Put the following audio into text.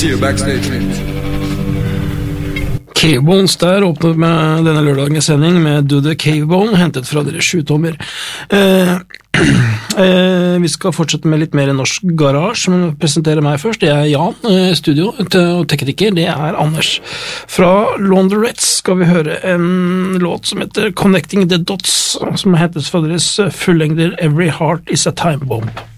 See you backstage. Cavebones der åpnet med denne lørdagens sending med Do the Cavebone, hentet fra deres 7-tommer. Vi skal fortsette med litt mer norsk garage, men presentere meg først. Det Jan, studio, og tekniker, det Anders. Fra Laundrettes skal vi høre en låt som heter Connecting the Dots, som hentet fra deres fullengder Every Heart is a Time Bomb.